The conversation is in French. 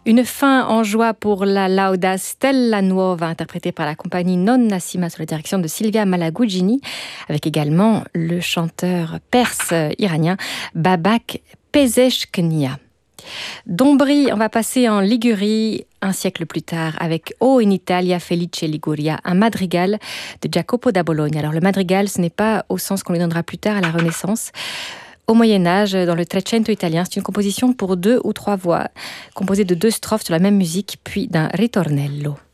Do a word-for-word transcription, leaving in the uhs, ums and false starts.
Une fin en joie pour la Lauda Stella Nuova, interprétée par la compagnie Nonna Sima sous la direction de Silvia Malagugini, avec également le chanteur perse iranien Babak Pezeshknia. D'Ombrie, on va passer en Ligurie un siècle plus tard avec O in Italia Felice Liguria, un madrigal de Jacopo da Bologna. Alors le madrigal, ce n'est pas au sens qu'on lui donnera plus tard à la Renaissance. Au Moyen-Âge, dans le Trecento italien, c'est une composition pour deux ou trois voix, composée de deux strophes sur la même musique, puis d'un ritornello.